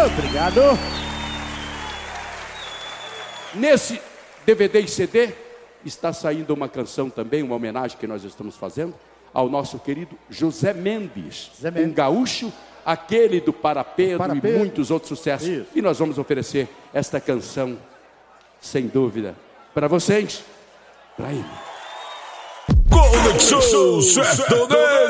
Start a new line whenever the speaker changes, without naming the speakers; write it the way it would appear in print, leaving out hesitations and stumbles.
Obrigado.
Nesse DVD e CD está saindo uma canção também, uma homenagem que nós estamos fazendo ao nosso querido José Mendes, um gaúcho, aquele do Para Pedro e muitos outros sucessos. Isso. E nós vamos oferecer esta canção, sem dúvida, para vocês, para ele.
Conexão Sertaneja.